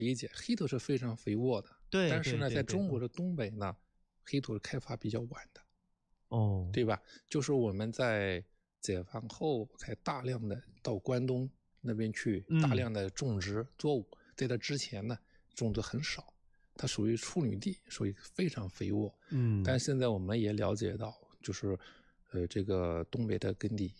理解，黑土是非常肥沃的， 对， 但是呢， 对， 在中国的东北呢，黑土开发比较晚的， 哦， 对吧？就是我们在解放后才大量的到关东那边去，大量的种植作物，在这之前呢，种植很少，它属于处女地，属于非常肥沃。但现在我们也了解到，就是这个东北的耕地